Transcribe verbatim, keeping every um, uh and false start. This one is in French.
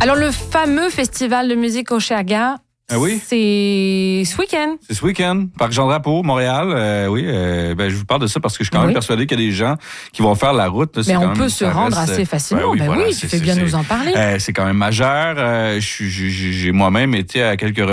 Alors, le fameux festival de musique Osheaga, Ah oui? c'est ce week-end. C'est ce week-end, Parc Jean-Drapeau, Montréal. Euh, oui, euh, ben, je vous parle de ça parce que je suis quand Oui. même persuadé qu'il y a des gens qui vont faire la route. Là, Mais quand on même, peut se ça rendre reste, assez facilement. Ben oui, ben voilà, oui, c'est, tu fais c'est, bien c'est, nous en parler. Euh, c'est quand même majeur. Euh, je suis- j'ai, j'ai moi-même été à quelques